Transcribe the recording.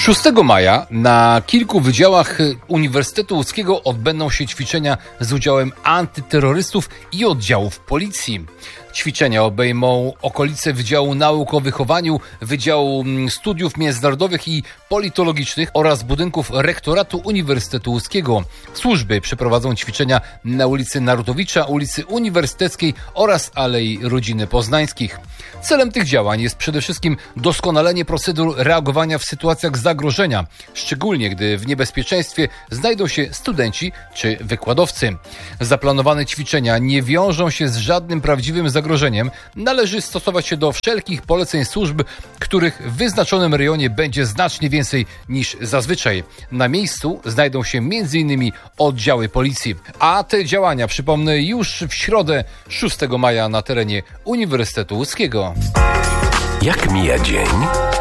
6 maja na kilku wydziałach Uniwersytetu Łódzkiego odbędą się ćwiczenia z udziałem antyterrorystów i oddziałów policji. Ćwiczenia obejmą okolice Wydziału Nauk o Wychowaniu, Wydziału Studiów Międzynarodowych i Politologicznych oraz budynków Rektoratu Uniwersytetu Łódzkiego. Służby przeprowadzą ćwiczenia na ulicy Narutowicza, ulicy Uniwersyteckiej oraz Alei Rodziny Poznańskich. Celem tych działań jest przede wszystkim doskonalenie procedur reagowania w sytuacjach zagrożenia, szczególnie gdy w niebezpieczeństwie znajdą się studenci czy wykładowcy. Zaplanowane ćwiczenia nie wiążą się z żadnym prawdziwym zagrożeniem. Należy stosować się do wszelkich poleceń służb, których w wyznaczonym rejonie będzie znacznie więcej niż zazwyczaj. Na miejscu znajdą się m.in. oddziały policji. A te działania, przypomnę, już w środę 6 maja na terenie Uniwersytetu Łódzkiego. Jak mija dzień?